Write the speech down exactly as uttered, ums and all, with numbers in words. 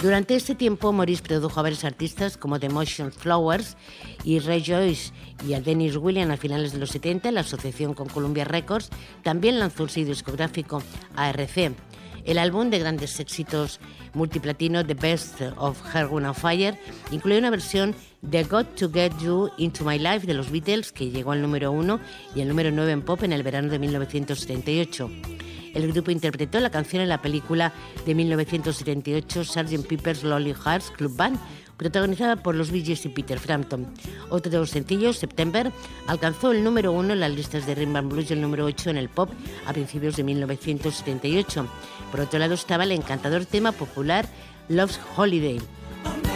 Durante este tiempo, Morris produjo a varios artistas como The Motion Flowers y Ray Joyce y a Dennis Williams a finales de los setenta. La asociación con Columbia Records también lanzó un sello discográfico, A R C. El álbum de grandes éxitos multiplatino The Best of Earth, Wind and Fire incluye una versión de Got to Get You Into My Life de los Beatles, que llegó al número uno y al número nueve en pop en el verano de mil novecientos setenta y ocho. El grupo interpretó la canción en la película de mil novecientos setenta y ocho sergeant Pepper's Lonely Hearts Club Band, protagonizada por los Bee Gees y Peter Frampton. Otro de los sencillos, September, alcanzó el número uno en las listas de Rhythm and Blues y el número ocho en el pop a principios de mil novecientos setenta y ocho. Por otro lado estaba el encantador tema popular Love's Holiday.